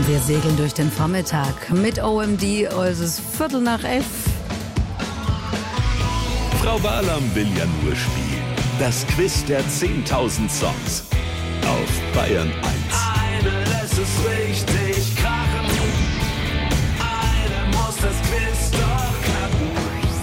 Und wir segeln durch den Vormittag mit OMD. Es ist 11:15. Frau Barlam will ja nur spielen. Das Quiz der 10.000 Songs auf Bayern 1. Eine lässt es richtig krachen. Eine muss das Quiz doch knacken.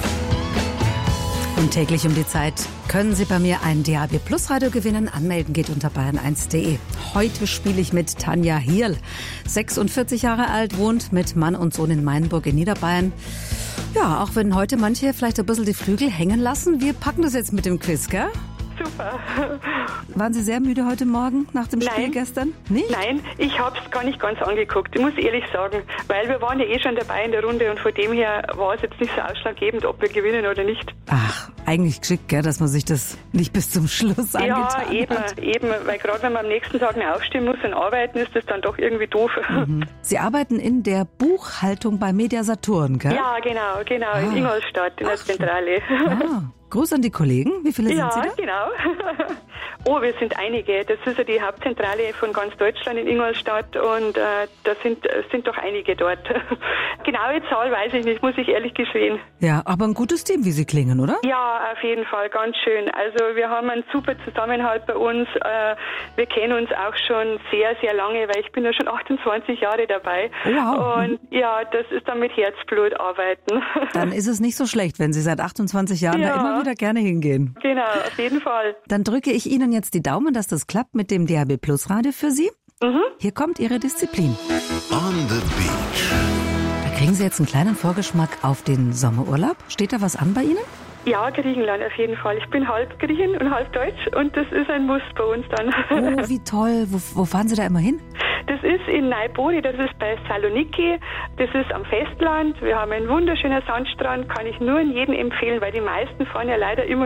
Und täglich um die Zeit können Sie bei mir ein DAB Plus Radio gewinnen. Anmelden geht unter bayern1.de. Heute spiele ich mit Tanja Hierl. 46 Jahre alt, wohnt mit Mann und Sohn in Mainburg in Niederbayern. Ja, auch wenn heute manche vielleicht ein bisschen die Flügel hängen lassen, wir packen das jetzt mit dem Quiz, gell? Super. Waren Sie sehr müde heute Morgen nach dem Spiel gestern? Nicht? Nein, ich habe es gar nicht ganz angeguckt, ich muss ehrlich sagen, weil wir waren ja schon dabei in der Runde und von dem her war es jetzt nicht so ausschlaggebend, ob wir gewinnen oder nicht. Ach, eigentlich geschickt, gell, dass man sich das nicht bis zum Schluss angetan hat. Ja, eben, weil gerade wenn man am nächsten Tag noch aufstehen muss und arbeiten, ist das dann doch irgendwie doof. Mhm. Sie arbeiten in der Buchhaltung bei Media Saturn, gell? Ja, genau, in Ingolstadt, in der Zentrale. Ah. Gruß an die Kollegen. Wie viele sind Sie da? Ja, genau. Oh, wir sind einige. Das ist ja die Hauptzentrale von ganz Deutschland in Ingolstadt und da sind doch einige dort. Genaue Zahl weiß ich nicht, muss ich ehrlich gestehen. Ja, aber ein gutes Team, wie Sie klingen, oder? Ja, auf jeden Fall, ganz schön. Also wir haben einen super Zusammenhalt bei uns. Wir kennen uns auch schon sehr, sehr lange, weil ich bin ja schon 28 Jahre dabei. Wow. Und ja, das ist dann mit Herzblut arbeiten. Dann ist es nicht so schlecht, wenn Sie seit 28 Jahren da immer wieder gerne hingehen. Genau, auf jeden Fall. Dann drücke ich Ihnen jetzt die Daumen, dass das klappt mit dem DAB Plus Radio für Sie. Mhm. Hier kommt Ihre Disziplin. On the Beach. Da kriegen Sie jetzt einen kleinen Vorgeschmack auf den Sommerurlaub. Steht da was an bei Ihnen? Ja, Griechenland auf jeden Fall. Ich bin halb Griechin und halb Deutsch und das ist ein Muss bei uns dann. Oh, wie toll. Wo fahren Sie da immer hin? Das ist in Naibori, das ist bei Saloniki, das ist am Festland. Wir haben einen wunderschönen Sandstrand, kann ich nur jedem empfehlen, weil die meisten fahren ja leider immer